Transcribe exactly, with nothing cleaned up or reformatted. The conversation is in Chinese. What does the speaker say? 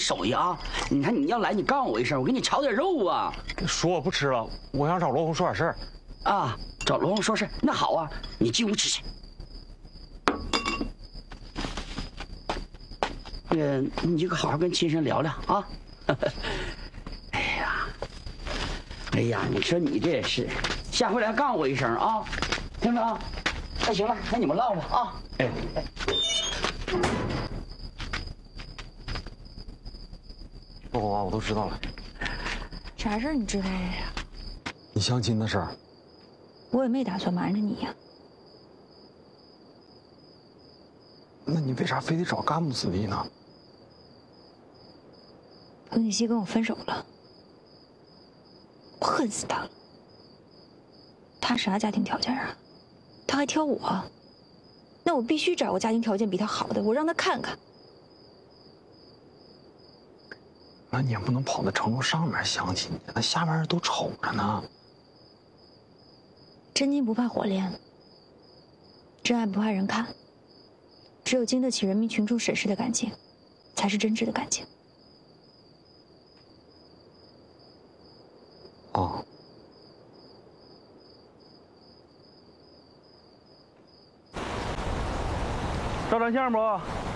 手艺啊！你看你要来，你告诉我一声，我给你炒点肉啊。 叔，我不吃了，我想找罗红说点事儿。 啊，找罗红说事。那好啊，你进屋吃去。那个，你就好好跟亲生聊聊啊。哎呀，哎呀，你说你这也是，下回来告诉我一声啊，听着啊。那行了，那你们唠吧啊。哎哎。 不红啊，我都知道了。 啥事儿你知道了？ 你相亲的事儿。 我也没打算瞒着你呀。 那你为啥非得找甘木子弟呢？ 彭锦熙跟我分手了，我恨死他了。他啥家庭条件啊？他还挑我，那我必须找个家庭条件比他好的，我让他看看。 那你也不能跑到城楼上面相亲去，那下面人都瞅着呢。 真金不怕火炼，真爱不怕人看，只有经得起人民群众审视的感情，才是真挚的感情。 哦。 照张相不？